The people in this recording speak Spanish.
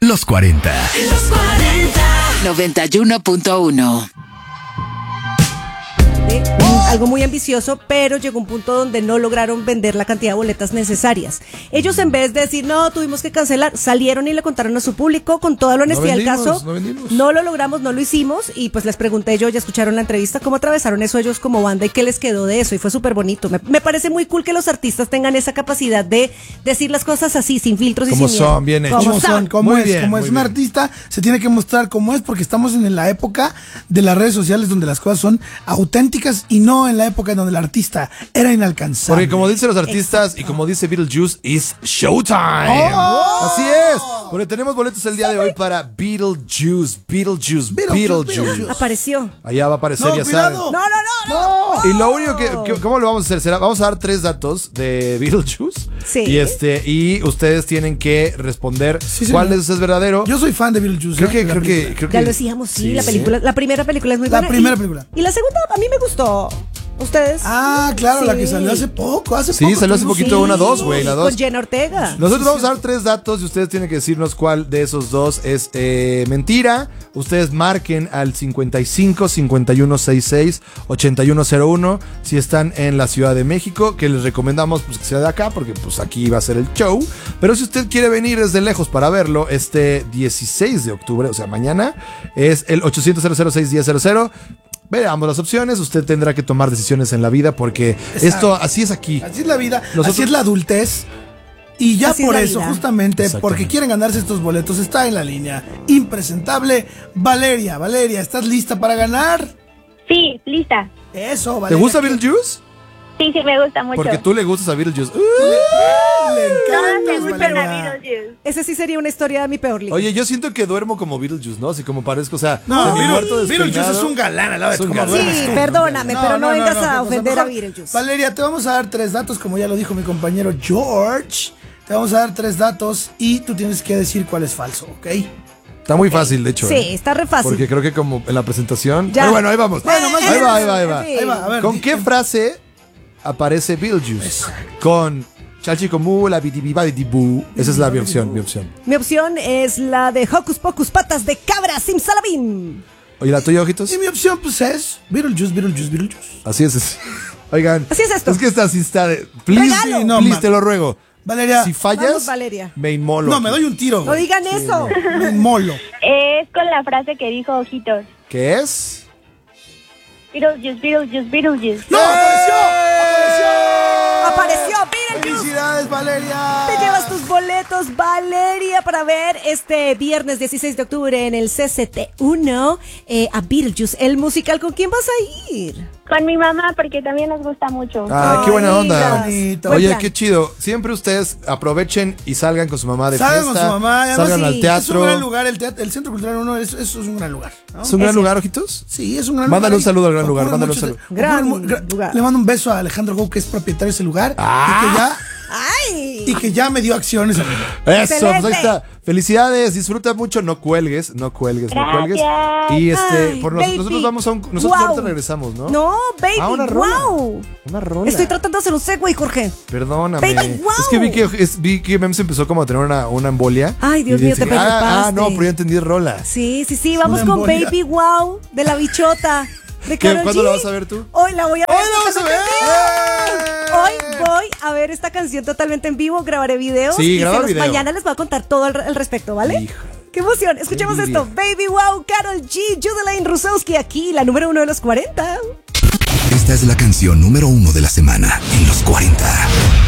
Los 40. Los 40. 91.1. Algo muy ambicioso, pero llegó un punto donde no lograron vender la cantidad de boletas necesarias. Ellos, en vez de decir, no, tuvimos que cancelar, salieron y le contaron a su público con toda la honestidad del caso. No lo logramos, no lo hicimos, y pues les pregunté yo, ya escucharon la entrevista, cómo atravesaron eso ellos como banda y qué les quedó de eso, y fue súper bonito. Me parece muy cool que los artistas tengan esa capacidad de decir las cosas así, sin filtros y como sin son, miedo. bien hechos. Como son, como Muy es, bien, como muy es un bien. artista, se tiene que mostrar como es, porque estamos en la época de las redes sociales donde las cosas son auténticas y no en la época en donde el artista era inalcanzable. Porque como dicen los artistas y como dice Beetlejuice, it's showtime. Así es. Porque tenemos boletos el día de hoy para Beetlejuice. Apareció. Allá va a aparecer, No, ya cuidado. saben. No. Y lo único ¿cómo lo vamos a hacer? Vamos a dar 3 datos de Beetlejuice. Sí. Y ustedes tienen que responder Sí, cuál señor. de esos es verdadero. Yo soy fan de Beetlejuice. Creo que Ya lo decíamos, sí, la primera película es muy La buena. primera película. Y la segunda a mí me gustó. ¿Ustedes? Ah, claro, la que Sí. salió hace poco. Sí, salió hace poquito, una 2, güey, la 2. Con Jenna Ortega. Nosotros vamos a dar 3 datos y ustedes tienen que decirnos cuál de esos 2 es mentira. Ustedes marquen al 55 5166 8101 si están en la Ciudad de México, que les recomendamos pues, que sea de acá porque pues aquí va a ser el show. Pero si usted quiere venir desde lejos para verlo, este 16 de octubre, o sea, mañana, es el 800 006 1000. Veamos las opciones, usted tendrá que tomar decisiones en la vida porque esto así es aquí. Así es la vida, Nosotros- así es la adultez. Y ya Así es por la eso, vida. justamente, Exactamente. porque quieren ganarse estos boletos, está en la línea impresentable Valeria. Valeria, ¿estás lista para ganar? Sí, lista. Eso, ¿Te Valeria. gusta Beetlejuice? Sí, me gusta mucho. Porque tú le gustas a Beetlejuice. Le Todos me encantas, gustan a Valeria. Beetlejuice. Esa sí sería una historia de mi peor libro. Oye, yo siento que duermo como Beetlejuice, ¿no? Así como parezco, o sea, No, semi-muerto, Beetlejuice despeinado. es un galán al lado de Es un cómo galán. duermes Sí, tú. perdóname, pero no vengas a ¿qué pasa? ofender a Mejor, Beetlejuice. Valeria, te vamos a dar 3 datos, como ya lo dijo mi compañero George. Te vamos a dar 3 datos y tú tienes que decir cuál es falso, ¿ok? Está muy fácil, de hecho. Sí, ¿eh? está re fácil. Porque creo que como en la presentación... Ya. Pero bueno, ahí vamos. Bueno, más ahí bien. va, ahí va, ahí va. Sí. Ahí va, a ver. ¿Con qué frase aparece Beetlejuice? Con Chalchicomu, la bidibibadibú. Esa es mi opción. Mi opción es la de Hocus Pocus, patas de cabra, simsalabim. Oye, ¿la tuya, ojitos? Y mi opción, pues, es Beetlejuice. Así es. Oigan. Así es esto. Es que esta sí está de... Please, Regalo. Sí, no, please, man. te lo ruego. Valeria, Si fallas, Vamos, Valeria. me inmolo. no, aquí. me doy un tiro. No güey. digan eso. Me inmolo. Es con la frase que dijo Ojitos. ¿Qué es? Beetlejuice. ¡No! Apareció Beetlejuice. ¡Felicidades, Valeria! Te llevas tus boletos, Valeria, para ver este viernes 16 de octubre en el CCT1 a Beetlejuice, el musical. ¿Con quién vas a ir? Con mi mamá, porque también nos gusta mucho. Ah, qué buena onda. Qué bonito. Buen Oye, plan. qué chido. Siempre ustedes aprovechen y salgan con su mamá de Salgan fiesta. con su mamá. y además, Salgan al sí, teatro. Es un gran lugar, el Centro Cultural 1, eso es un gran lugar. ¿no? ¿Es un gran lugar, ojitos? Sí, es un gran Mándale lugar. un saludo al gran lugar, Ocurren mándale un muchos- saludo. Gran lugar. Le mando un beso a Alejandro Gou, que es propietario de ese lugar. ¡Ay! Y que ya me dio acciones a mí. Eso, pues Excelente. ahí está. Felicidades, disfruta mucho, no cuelgues. Y Ay, baby. nosotros vamos a nosotros Wow. ahorita regresamos, ¿no? No, baby, una rola. wow. Una rola. Estoy tratando de hacer un segue, Jorge. Perdóname. Baby, wow. Es que vi que Mem se empezó como a tener una embolia. Ay, Dios Y mío, dice, te preocupaste. no, pero ya entendí rola. Sí, vamos Una con embolia. Baby Wow de la bichota. De Karol ¿Cuándo G. la vas a ver tú? Hoy la voy a ver. ¡Hoy la vas a ver! Hoy voy a ver esta canción totalmente en vivo, grabaré videos Sí, y graba video. mañana les voy a contar todo al respecto, ¿vale? Hijo. ¡Qué emoción! Escuchemos Qué esto. Baby Wow, Karol G, Judelaine Rusowski, aquí, la número 1 de los 40. Esta es la canción número 1 de la semana en los 40.